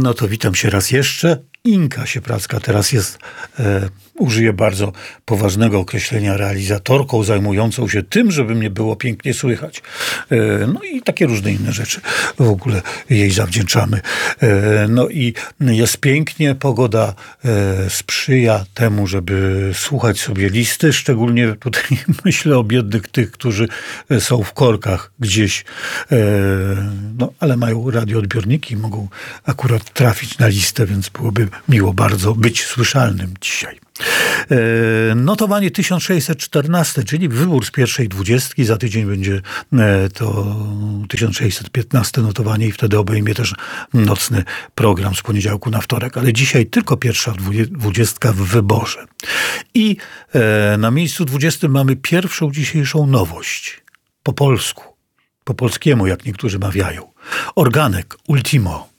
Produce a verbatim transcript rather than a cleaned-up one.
No to witam się raz jeszcze. Inka Siepracka teraz jest, e, użyję bardzo poważnego określenia, realizatorką zajmującą się tym, żeby mnie było pięknie słychać. E, no i takie różne inne rzeczy w ogóle jej zawdzięczamy. E, no i jest pięknie, pogoda e, sprzyja temu, żeby słuchać sobie listy, szczególnie tutaj myślę o biednych tych, którzy są w korkach gdzieś, e, no ale mają radioodbiorniki, mogą akurat trafić na listę, więc byłoby miło bardzo być słyszalnym dzisiaj. E, notowanie tysiąc sześćset czternaście, czyli wybór z pierwszej dwudziestki. Za tydzień będzie e, to tysiąc sześćset piętnaście notowanie i wtedy obejmie też nocny program z poniedziałku na wtorek. Ale dzisiaj tylko pierwsza dwudziestka w wyborze. I e, na miejscu dwudziestym mamy pierwszą dzisiejszą nowość. Po polsku. Po polskiemu, jak niektórzy mawiają. Organek Ultimo.